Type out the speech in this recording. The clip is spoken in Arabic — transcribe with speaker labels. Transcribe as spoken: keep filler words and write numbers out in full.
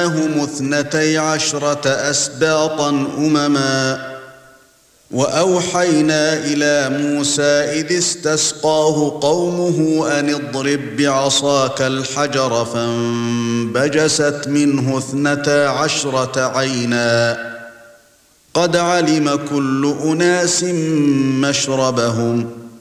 Speaker 1: وجعلناهم اثنتي عشرة أسباطا أمما وأوحينا إلى موسى إذ استسقاه قومه أن اضرب بعصاك الحجر فانبجست منه اثنتا عشرة عينا قد علم كل أناس مشربهم